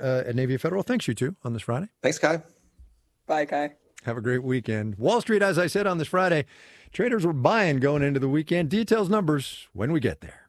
at Navy Federal. Thanks, you two, on this Friday. Thanks, Kai. Bye, Kai. Have a great weekend. Wall Street, as I said on this Friday, traders were buying going into the weekend. Details, numbers when we get there.